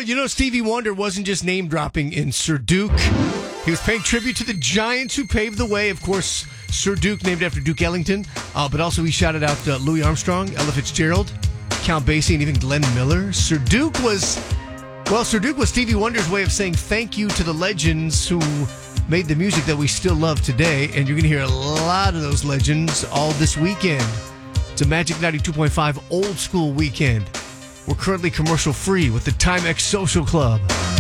Stevie Wonder wasn't just name dropping in Sir Duke. He was paying tribute to the giants who paved the way. Of course, Sir Duke, named after Duke Ellington. But also he shouted out Louis Armstrong, Ella Fitzgerald, Count Basie, and even Glenn Miller. Sir Duke was Stevie Wonder's way of saying thank you to the legends who made the music that we still love today. And you're going to hear a lot of those legends all this weekend. It's a Magic 92.5 old school weekend. We're currently commercial free with the Timex Social Club.